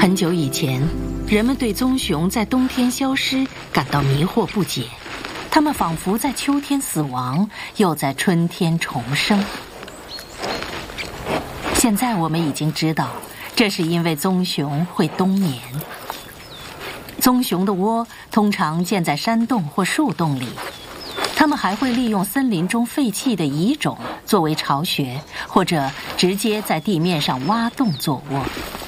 很久以前，人们对棕熊在冬天消失感到迷惑不解，它们仿佛在秋天死亡，又在春天重生。现在我们已经知道，这是因为棕熊会冬眠。棕熊的窝通常建在山洞或树洞里，它们还会利用森林中废弃的蚁种作为巢穴，或者直接在地面上挖洞做窝。